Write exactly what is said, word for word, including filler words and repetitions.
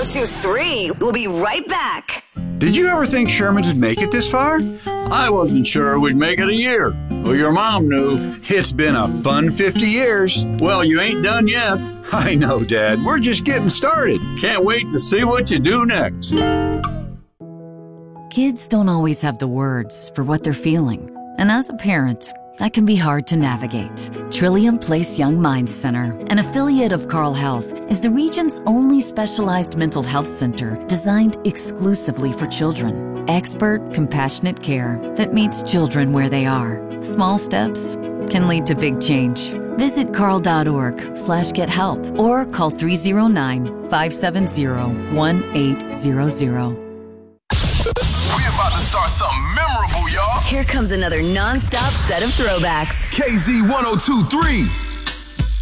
two, three. We'll be right back. Did you ever think Sherman's would make it this far? I wasn't sure we'd make it a year. Well, your mom knew. It's been a fun fifty years. Well, you ain't done yet. I know, Dad. We're just getting started. Can't wait to see what you do next. Kids don't always have the words for what they're feeling. And as a parent, that can be hard to navigate. Trillium Place Young Minds Center, an affiliate of Carle Health, is the region's only specialized mental health center designed exclusively for children. Expert, compassionate care that meets children where they are. Small steps can lead to big change. Visit carle.org slash get help or call three oh nine, five seven zero, one eight zero zero. We're about to start something memorable, y'all. Here comes another non-stop set of throwbacks. K Z one oh two three.